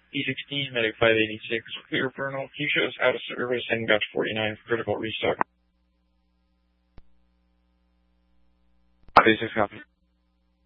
E16, Medic 586, clear Vernal. Q shows out of service, heading back to 49 for critical restock. Basic copy.